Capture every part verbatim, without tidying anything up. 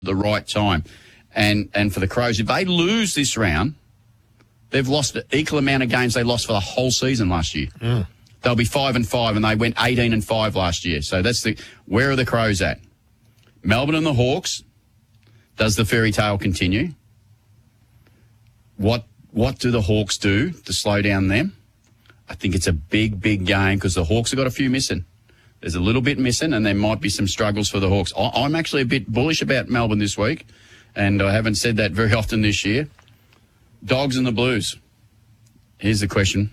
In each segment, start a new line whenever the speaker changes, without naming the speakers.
the right time. And and for the Crows, if they lose this round, they've lost the equal amount of games they lost for the whole season last year.
Mm.
They'll be five and five, and they went eighteen and five last year. So that's the where are the Crows at? Melbourne and the Hawks. Does the fairy tale continue? What what do the Hawks do to slow down them? I think it's a big, big game because the Hawks have got a few missing. There's a little bit missing, and there might be some struggles for the Hawks. I, I'm actually a bit bullish about Melbourne this week, and I haven't said that very often this year. Dogs and the Blues. Here's the question.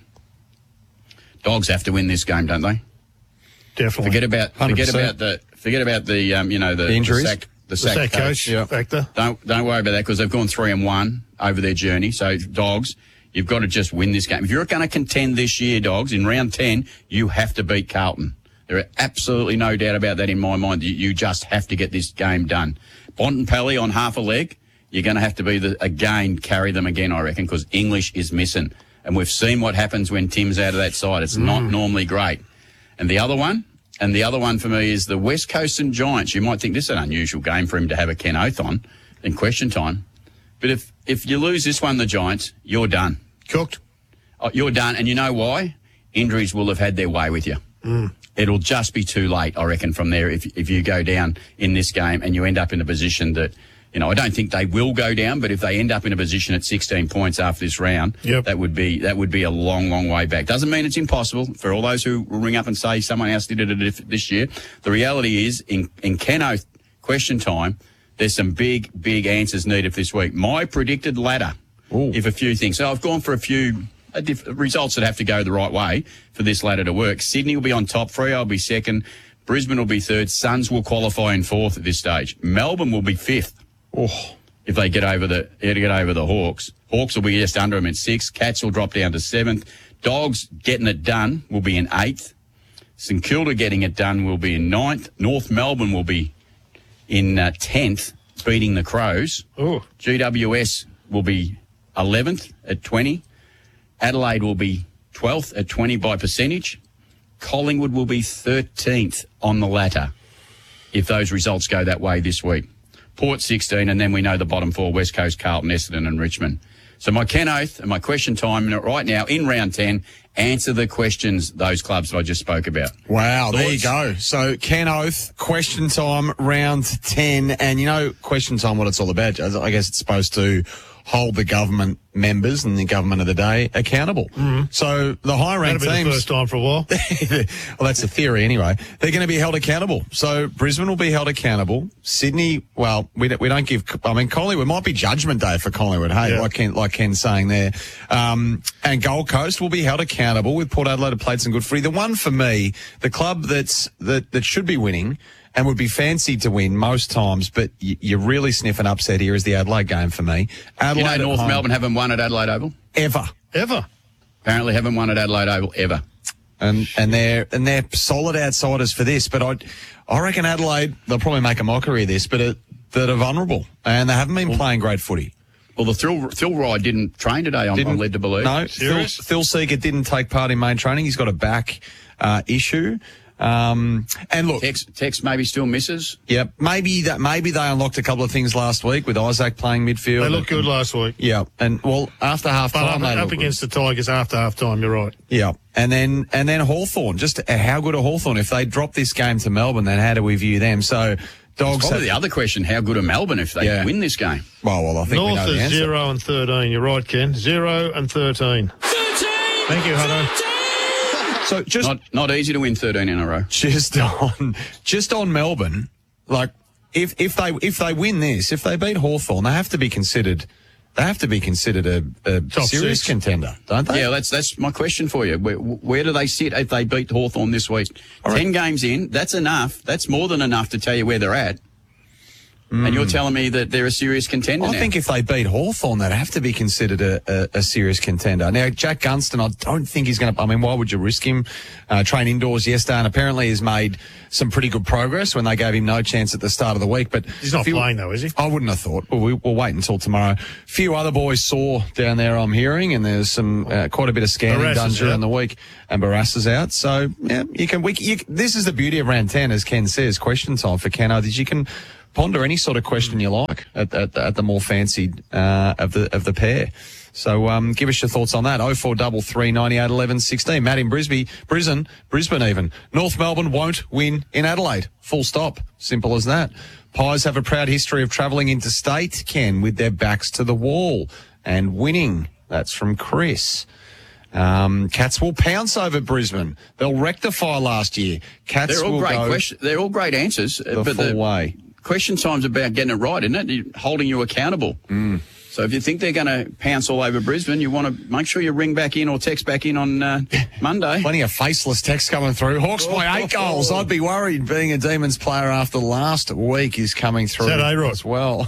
Dogs have to win this game, don't they?
Definitely.
Forget about
one hundred
forget
percent.
about the forget about the um, you know the,
The injuries?
the sack the
The
sack,
sack
coach.
coach
Yeah.
factor.
Don't don't worry about that because they've gone three and one over their journey. So Dogs, you've got to just win this game. If you're going to contend this year, Dogs, in round ten, you have to beat Carlton. There are absolutely no doubt about that in my mind. You, you just have to get this game done. Bontempelli on half a leg, you're going to have to be the again carry them again, I reckon, because English is missing, and we've seen what happens when Tim's out of that side. It's mm. not normally great. And the other one. And the other one for me is the West Coast and Giants. You might think this is an unusual game for him to have a Ken Oath on in question time. But if, if you lose this one, the Giants, you're done.
Cooked.
Oh, you're done. And you know why? Injuries will have had their way with you.
Mm.
It'll just be too late, I reckon, from there if if you go down in this game and you end up in a position that, you know, I don't think they will go down, but if they end up in a position at sixteen points after this round,
yep.
that would be that would be a long, long way back. Doesn't mean it's impossible. For all those who will ring up and say someone else did it this year, the reality is in, in Ken Oath question time, there's some big, big answers needed for this week. My predicted ladder,
Ooh.
if a few things. So I've gone for a few uh, diff- results that have to go the right way for this ladder to work. Sydney will be on top, Freo will be second, Brisbane will be third, Suns will qualify in fourth at this stage. Melbourne will be fifth.
Oh.
If they get over the get over the Hawks. Hawks will be just under them at sixth. Cats will drop down to seventh. Dogs getting it done will be in eighth. St Kilda getting it done will be in ninth. North Melbourne will be in uh, tenth, beating the Crows.
Oh.
G W S will be eleventh at twenty. Adelaide will be twelfth at twenty by percentage. Collingwood will be thirteenth on the ladder if those results go that way this week. Port sixteen, and then we know the bottom four, West Coast, Carlton, Essendon and Richmond. So my Ken Oath and my question time right now in round ten, answer the questions, those clubs that I just spoke about.
Wow, there you
Thoughts?
go. So Ken Oath, question time, round ten. And you know, question time, what it's all about, Jazz? I guess it's supposed to hold the government members and the government of the day accountable. Mm-hmm. So the high-ranked
That'll be
teams...
the first time for a while.
Well, that's the theory anyway. They're going to be held accountable. So Brisbane will be held accountable. Sydney, well, we don't, we don't give... I mean, Collingwood might be judgment day for Collingwood, hey,
Yeah.
like, Ken, like Ken's saying there. Um, and Gold Coast will be held accountable with Port Adelaide have played some good footy. The one for me, the club that's that, that should be winning and would be fancied to win most times, but y- you really sniff an upset here is the Adelaide game for me. Adelaide
You know
at
North
home,
Melbourne haven't won at Adelaide Oval?
ever.
Ever.
Apparently haven't won at Adelaide Oval ever.
And and they're and they're solid outsiders for this, but I I reckon Adelaide they'll probably make a mockery of this, but it, that are vulnerable and they haven't been playing great footy.
Well, the Thrill, Thrill Ride didn't train today, I'm,
Didn't-
I'm led to believe.
No, Phil,
Serious?
Phil Seeger didn't take part in main training. He's got a back uh, issue. Um, and look,
Tex, Tex maybe still misses.
yeah, maybe that maybe they unlocked a couple of things last week with Isaac playing midfield.
They looked good last week.
Yeah, and well after half
But
time
up,
they
up
looked good.
against the Tigers after half time, you're right.
Yeah, and then and then Hawthorn. Just how good are Hawthorn? If they drop this game to Melbourne, then how do we view them? So Dogs.
Probably
have-
the other question, how good are Melbourne if they
Yeah.
win this game?
well, well, I think we
North
know the
is
answer.
zero and thirteen. You're right, Ken. Zero and thirteen. Thank you, Hutto.
So just
Not not easy to win thirteen in a row.
just on just on Melbourne, like if if they if they win this, if they beat Hawthorn, they have to be considered they have to be considered a, a
Top
serious
six.
contender, don't they?
Yeah, that's that's my question for you. Where, where do they sit if they beat Hawthorn this week?
All right.
Ten games in, that's enough. That's more than enough to tell you where they're at. And you're telling me that they're a serious contender
I
now.
think if they beat Hawthorn, they'd have to be considered a, a, a serious contender. Now, Jack Gunston, I don't think he's going to... I mean, why would you risk him? Uh, train indoors yesterday and apparently has made some pretty good progress when they gave him no chance at the start of the week. But
He's not
if he-
playing, though, is he?
I wouldn't have thought. Well, we, we'll wait until tomorrow. A few other boys saw down there, I'm hearing, and there's some uh, quite a bit of scanning
Barras
done
is
during
out.
the week, and Barras is out. So, yeah, you can... We, you, this is the beauty of round ten, as Ken says, question time for Ken, is you can ponder any sort of question you like at, at, at the more fancied uh, of the of the pair. So um, give us your thoughts on that. oh four three three, nine eight, one one, one six. Matt in Brisbane, Brisbane, Brisbane even. North Melbourne won't win in Adelaide. Full stop. Simple as that. Pies have a proud history of travelling interstate, Ken, with their backs to the wall and winning. That's from Chris. Um, Cats will pounce over Brisbane. They'll rectify last year. Cats
They're all
will
great
go
questions. They're all great answers.
the
but
full
the
way.
Question time's about getting it right, isn't it? Holding you accountable.
Mm.
So if you think they're going to pounce all over Brisbane, you want to make sure you ring back in or text back in on uh, Monday.
Plenty of faceless text coming through. Hawks by eight goals. I'd be worried being a Demons player after last week is coming through
Is that A-Rod?
as well.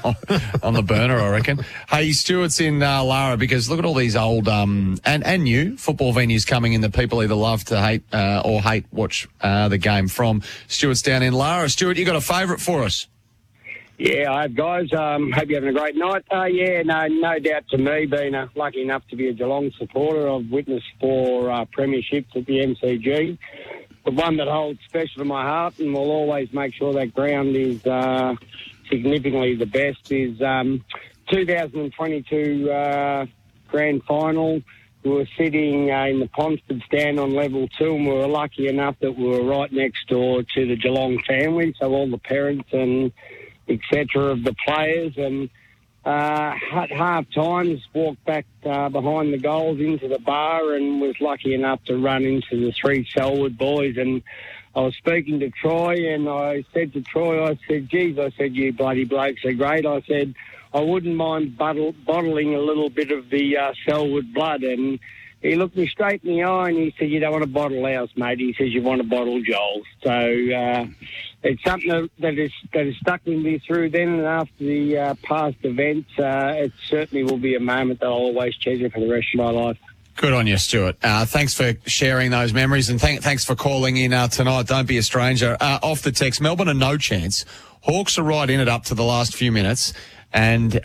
On the burner, I reckon. Hey, Stuart's in uh, Lara because look at all these old um, and, and new football venues coming in that people either love to hate uh, or hate watch uh, the game from. Stuart's down in Lara. Stuart, you got a favourite for us?
Yeah, I have, guys. Um, hope you're having a great night. Uh, yeah, no, no doubt to me, being uh, lucky enough to be a Geelong supporter, I've witnessed four uh, premierships at the M C G. The one that holds special to my heart and will always make sure that ground is uh, significantly the best is um, two thousand twenty-two uh, Grand Final. We were sitting uh, in the Ponsford stand on level two, and we were lucky enough that we were right next door to the Geelong family, so all the parents and et cetera of the players, and uh, at half times walked back uh, behind the goals into the bar and was lucky enough to run into the three Selwood boys. And I was speaking to Troy, and I said to Troy, I said, geez, I said, you bloody blokes are great. I said, I wouldn't mind bottle, bottling a little bit of the uh, Selwood blood. And he looked me straight in the eye and he said, you don't want to bottle ours, mate. He says, you want to bottle Joel's. So uh, it's something that, that, is, that has stuck with me through then and after the uh, past events. Uh, it certainly will be a moment that I'll always treasure for the rest of my life.
Good on you, Stuart. Uh, thanks for sharing those memories and th- thanks for calling in uh, tonight. Don't be a stranger. Uh, off the text, Melbourne are no chance. Hawks are right in it up to the last few minutes. And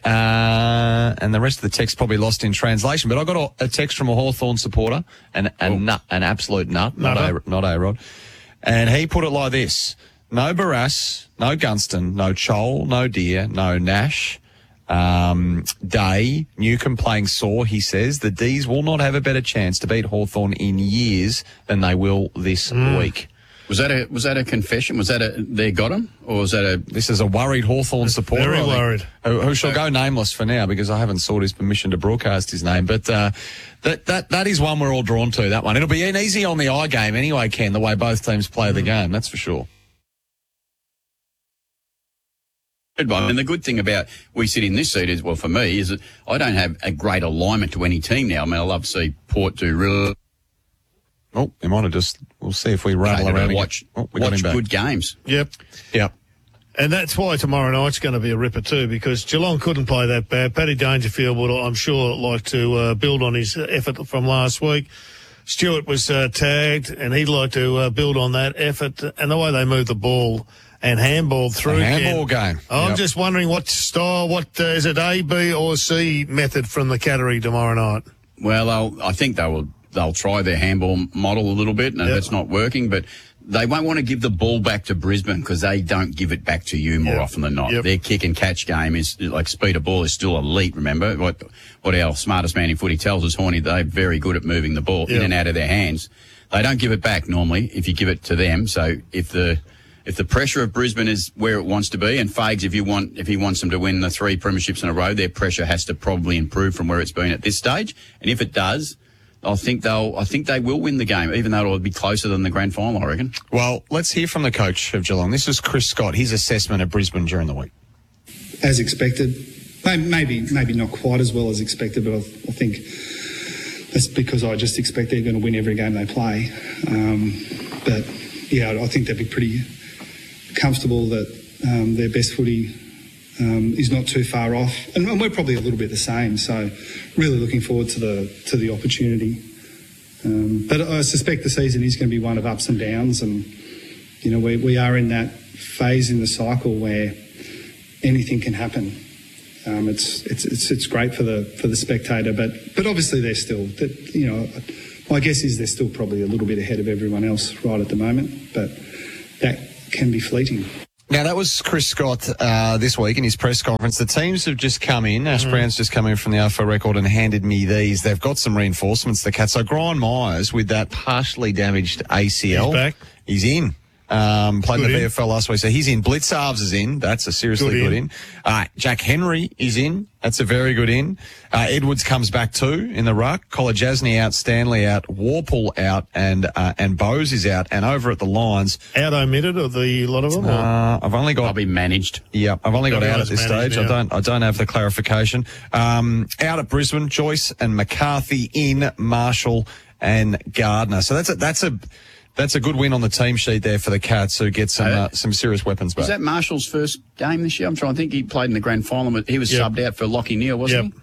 uh, and the rest of the text probably lost in translation. But I got a, a text from a Hawthorn supporter, an, a nut, an absolute nut, not a, not A-Rod. And he put it like this. No Barras, no Gunston, no Chol, no Deer, no Nash, um, Day, Newcomb playing sore, he says. The D's will not have a better chance to beat Hawthorn in years than they will this mm. week.
Was that a was that a confession? Was that a they got him, or was that a?
This is a worried Hawthorn supporter.
Very worried.
Who, who shall go nameless for now because I haven't sought his permission to broadcast his name. But uh, that that that is one we're all drawn to. That one. It'll be an easy on the eye game anyway, Ken. The way both teams play mm. the game, that's for sure.
I mean, the good thing about we sit in this seat is, well, for me, is that I don't have a great alignment to any team now. I mean, I love to see Port do really.
Oh, they might have just. We'll see if we rattle no, around.
Watch,
oh, we
watch good games.
Yep,
yep.
And that's why tomorrow night's going to be a ripper too, because Geelong couldn't play that bad. Paddy Dangerfield would, I'm sure, like to uh, build on his effort from last week. Stewart was uh, tagged, and he'd like to uh, build on that effort. And the way they move the ball and handball through.
A handball
Ken,
game.
I'm
yep.
just wondering what style, what uh, is it, A, B, or C method from the Cattery tomorrow night?
Well, I'll, I think they will. They'll try their handball model a little bit, and yep. that's not working, but they won't want to give the ball back to Brisbane because they don't give it back to you more yep. often than not. Yep. Their kick and catch game is, like, speed of ball is still elite, remember? What what our smartest man in footy tells us, Horny, they're very good at moving the ball yep. in and out of their hands. They don't give it back normally if you give it to them, so if the if the pressure of Brisbane is where it wants to be, and Fags, if you want, if he wants them to win the three premierships in a row, their pressure has to probably improve from where it's been at this stage, and if it does, I think they'll. I think they will win the game, even though it'll be closer than the grand final, I reckon.
Well, let's hear from the coach of Geelong. This is Chris Scott. His assessment of Brisbane during the week.
As expected, maybe maybe not quite as well as expected, but I, I think that's because I just expect they're going to win every game they play. Um, but yeah, I think they'd be pretty comfortable that um, their best footy Um, is not too far off, and, and we're probably a little bit the same. So, really looking forward to the to the opportunity. Um, but I suspect the season is going to be one of ups and downs, and you know we we are in that phase in the cycle where anything can happen. Um, it's it's it's it's great for the for the spectator, but but obviously they're still that you know my guess is they're still probably a little bit ahead of everyone else right at the moment, but that can be fleeting.
Now, that was Chris Scott uh, this week in his press conference. The teams have just come in. Ash
Mm.
Brown's just come in from the Alpha Record and handed me these. They've got some reinforcements, the Cats. So Brian Myers, with that partially damaged A C L,
He's back.
He's in. Um, played in
Good
the
in.
V F L last week, so he's in. Blitzarves is in. That's a seriously
Good
good
in.
in. Uh, Jack Henry is in. That's a very good in. Uh, Edwards comes back too in the ruck. Kolajasny out, Stanley out, Warple out, and uh, and Bose is out. And over at the Lions,
Out omitted of the lot of them? or-
uh, I've only got
I'll be managed.
Yeah, I've only got out at
Everyone's
this
managed
stage. I
now.
don't. I don't have the clarification. Um, out at Brisbane, Joyce and McCarthy in, Marshall and Gardner. So that's a that's a that's a good win on the team sheet there for the Cats, who get some uh, some serious weapons back.
Is that Marshall's first game this year? I'm trying to think. He played in the grand final, but he was
Yep.
subbed out for Lockie Neal, wasn't
Yep.
he?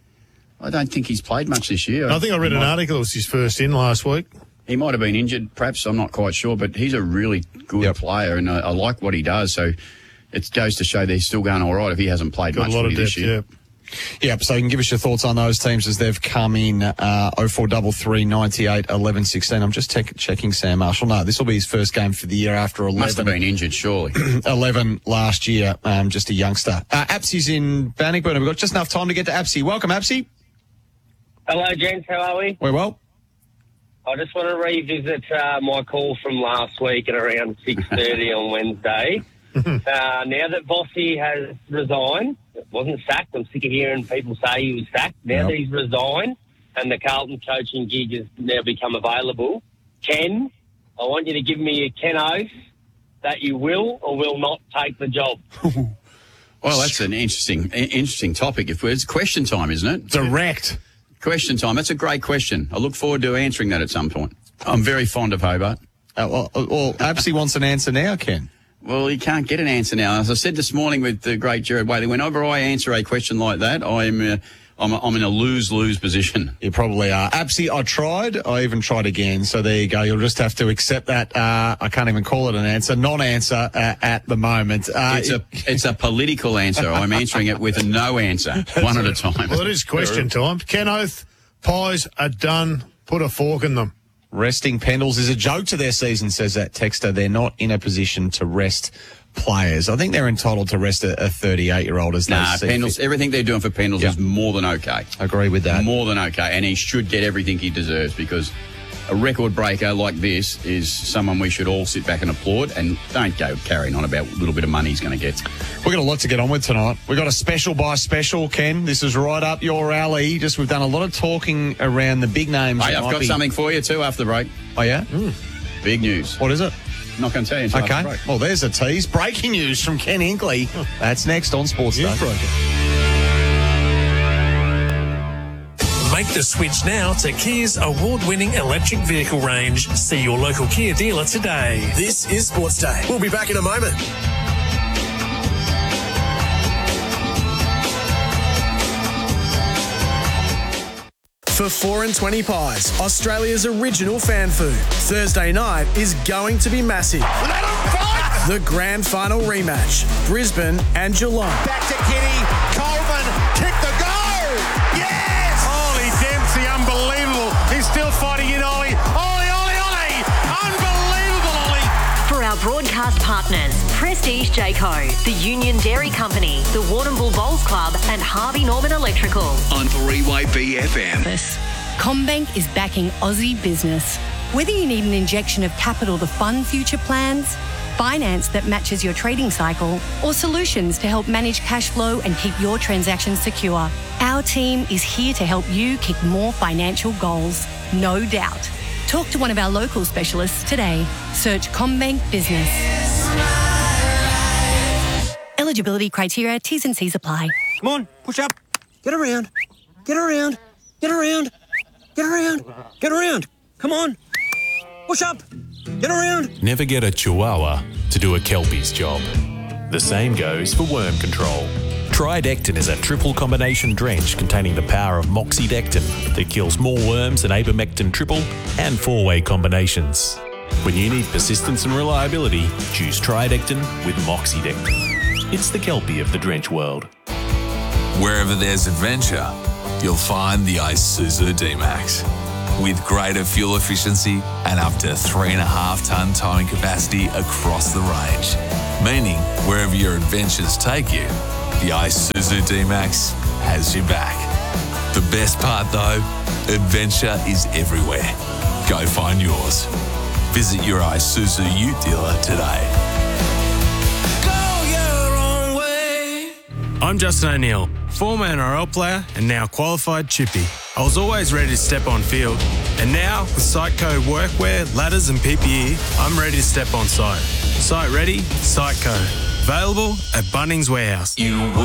I don't think he's played much this year.
I think I read
He
an
might-
article. It was his first in last week.
He might have been injured, perhaps. I'm not quite sure, but he's a really good
Yep.
player, and I, I like what he does. So it goes to show that he's still going all right if he hasn't played
Got
much
a lot
footy
of
this
depth,
year.
yeah.
Yep. So you can give us your thoughts on those teams as they've come in. Uh, oh four three three, ninety-eight, eleven, sixteen. I'm just tech checking Sam Marshall. No, this will be his first game for the year after eleven.
Must have been injured, surely.
eleven last year, um, just a youngster. Uh, Apsy's in Bannockburn. We've got just enough time to get to Apsy. Welcome, Apsy.
Hello, gents. How are we?
We're well.
I just want to revisit uh, my call from last week at around six thirty on Wednesday. uh, now that Vossi has resigned, wasn't sacked. I'm sick of hearing people say he was sacked. Now
Yep.
that he's resigned and the Carlton coaching gig has now become available, Ken, I want you to give me a Ken oath that you will or will not take the job.
Well, that's an interesting, i- interesting topic. If it's question time, isn't it?
Direct.
Question time. That's a great question. I look forward to answering that at some point. I'm very fond of Hobart.
Uh, well, uh, well, Apsy wants an answer now, Ken.
Well, he can't get an answer now. As I said this morning with the great Jared Whaley, whenever I answer a question like that, I'm uh, I'm, I'm in a lose-lose position.
You probably are. Apsy, I tried. I even tried again. So there you go. You'll just have to accept that. Uh, I can't even call it an answer. Non-answer uh, at the moment. Uh,
It's a it's a political answer. I'm answering it with a no answer, one at a time.
Well, it is question time. Ken Oath, pies are done. Put a fork in them.
Resting Pendles is a joke to their season, says that texter. They're not in a position to rest players. I think they're entitled to rest a thirty-eight-year-old as
Nah,
they see
Pendles,
fit.
everything they're doing for Pendles
Yeah.
is more than okay.
Agree with that.
More than okay. And he should get everything he deserves because a record breaker like this is someone we should all sit back and applaud and don't go carrying on about a little bit of money he's going to get.
We've got a lot to get on with tonight. We've got a special by special, Ken. This is right up your alley. Just we've done a lot of talking around the big names.
Hey,
that
I've
might
got
be-
something for you too after the break.
Oh, yeah?
Big news.
What is it?
I'm not going to tell you until after the
Okay.
break.
Well, there's a tease. Breaking news from Ken Hinkley. That's next on Sports Day.
Make the switch now to Kia's award-winning electric vehicle range. See your local Kia dealer today.
This is Sports Day. We'll be back in a moment. For four and twenty Pies, Australia's original fan food, Thursday night is going to be massive.
Let him fight!
The grand final rematch, Brisbane and Geelong.
Back to Kitty. Coleman, kick the goal! Yes!
Ollie Dempsey, unbelievable. He's still fighting in Ollie. Ollie, Ollie, Ollie! Unbelievable, Ollie!
For our broadcast partners, Prestige Jayco, the Union Dairy Company, the Warrnambool Bowls Club and Harvey Norman Electrical.
On three Y B F M.
CommBank is backing Aussie business. Whether you need an injection of capital to fund future plans, finance that matches your trading cycle, or solutions to help manage cash flow and keep your transactions secure, our team is here to help you kick more financial goals, no doubt. Talk to one of our local specialists today. Search CommBank Business. Eligibility criteria, T's and C's apply.
Come on, push up. Get around. Get around. Get around. Get around. Get around. Come on. Push up. Get around.
Never get a chihuahua to do a Kelpie's job. The same goes for worm control. Tridectin is a triple combination drench containing the power of moxidectin that kills more worms than ivermectin triple and four-way combinations. When you need persistence and reliability, choose Tridectin with moxidectin. It's the Kelpie of the drench world.
Wherever there's adventure, you'll find the Isuzu D-Max. With greater fuel efficiency and up to three and a half tonne towing capacity across the range. meaning wherever your adventures take you, the Isuzu D-Max has your back. The best part though, adventure is everywhere. Go find yours. Visit your Isuzu Ute dealer today.
I'm Justin O'Neill, former N R L player and now qualified chippy. I was always ready to step on field, and now with Siteco workwear, ladders and P P E, I'm ready to step on site. Site ready, Siteco. Available at Bunnings Warehouse.
You